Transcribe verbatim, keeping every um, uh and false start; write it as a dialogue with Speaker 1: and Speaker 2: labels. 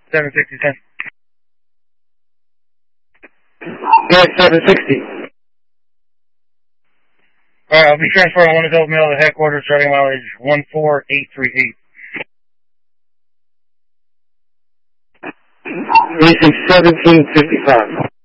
Speaker 1: seven sixty, ten.
Speaker 2: Yeah, seven sixty.
Speaker 1: Alright, I'll be transferring one adult male to headquarters, starting mileage one four eight three eight.
Speaker 2: Racing seventeen fifty-five.